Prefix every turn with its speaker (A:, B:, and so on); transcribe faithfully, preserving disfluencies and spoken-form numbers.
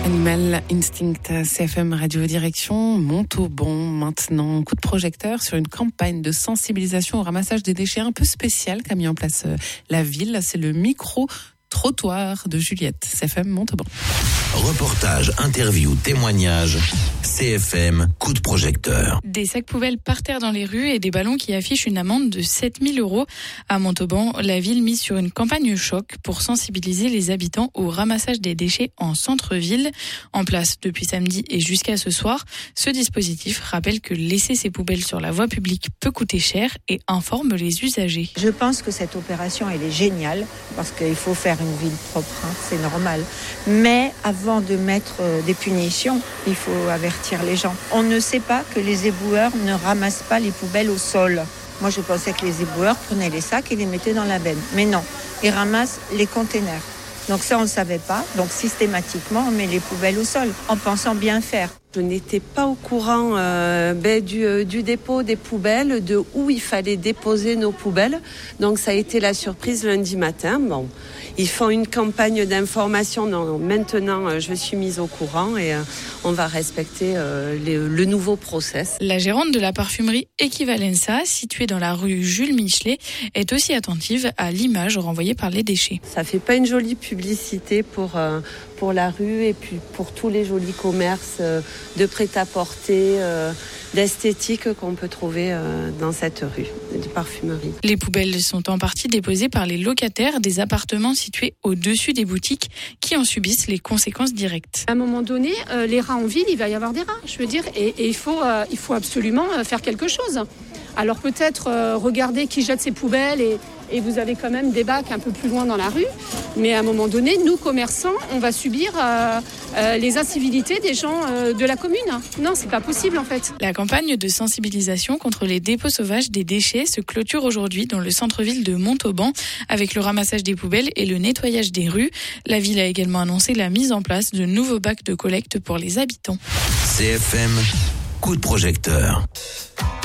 A: Animal Instinct, C F M Radio Direction Montauban. Maintenant, coup de projecteur sur une campagne de sensibilisation au ramassage des déchets un peu spéciale qu'a mis en place la ville. C'est le micro-trottoir de Juliette, C F M Montauban.
B: Reportage, interview, témoignage, C F M, coup de projecteur.
C: Des sacs poubelles par terre dans les rues et des ballons qui affichent une amende de sept mille euros. À Montauban, la ville mise sur une campagne choc pour sensibiliser les habitants au ramassage des déchets en centre-ville. En place depuis samedi et jusqu'à ce soir, ce dispositif rappelle que laisser ses poubelles sur la voie publique peut coûter cher et informe les usagers.
D: Je pense que cette opération, elle est géniale parce qu'il faut faire une ville propre, hein, c'est normal. Mais avant de mettre des punitions, il faut avertir les gens. On ne sait pas que les éboueurs ne ramassent pas les poubelles au sol. Moi, je pensais que les éboueurs prenaient les sacs et les mettaient dans la benne. Mais non, ils ramassent les containers. Donc ça, on ne savait pas. Donc systématiquement, on met les poubelles au sol en pensant bien faire.
E: Je n'étais pas au courant euh, ben, du, euh, du dépôt des poubelles, de où il fallait déposer nos poubelles. Donc ça a été la surprise lundi matin. Bon, ils font une campagne d'information. Non, maintenant, euh, je suis mise au courant et euh, on va respecter euh, les, le nouveau process.
C: La gérante de la parfumerie Equivalenza, située dans la rue Jules Michelet, est aussi attentive à l'image renvoyée par les déchets.
E: Ça fait pas une jolie publicité pour euh, pour la rue et puis pour tous les jolis commerces euh, de prêt-à-porter, euh, d'esthétique qu'on peut trouver euh, dans cette rue de parfumerie.
C: Les poubelles sont en partie déposées par les locataires des appartements situés au-dessus des boutiques qui en subissent les conséquences directes.
F: À un moment donné, euh, les rats en ville, il va y avoir des rats, je veux dire, et, et il faut, euh, il faut absolument euh, faire quelque chose. Alors peut-être euh, regarder qui jette ses poubelles et, et vous avez quand même des bacs un peu plus loin dans la rue. Mais à un moment donné, nous, commerçants, on va subir euh, euh, les incivilités des gens euh, de la commune. Non, c'est pas possible en fait.
C: La campagne de sensibilisation contre les dépôts sauvages des déchets se clôture aujourd'hui dans le centre-ville de Montauban avec le ramassage des poubelles et le nettoyage des rues. La ville a également annoncé la mise en place de nouveaux bacs de collecte pour les habitants.
B: C F M, coup de projecteur.